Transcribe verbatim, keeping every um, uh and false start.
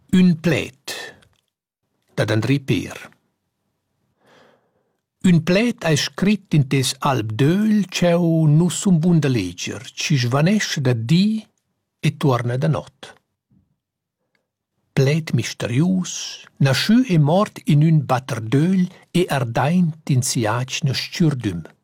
Un pled dad André Per. Un pled hai scrit in tes alb d'öl cheu nu sun bun da leger, ci svanesce da di e tuorna da not. Pled misterius, nasciù e mort in un batter d'öl e ardaint in siaig na sciurdüm.